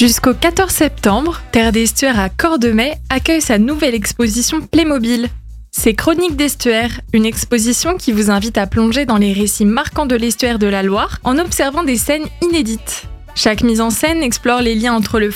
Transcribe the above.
Jusqu'au 14 septembre, Terre d'Estuaire à Cordemais accueille sa nouvelle exposition Playmobil. C'est Chroniques d'Estuaire, une exposition qui vous invite à plonger dans les récits marquants de l'estuaire de la Loire en observant des scènes inédites. Chaque mise en scène explore les liens entre le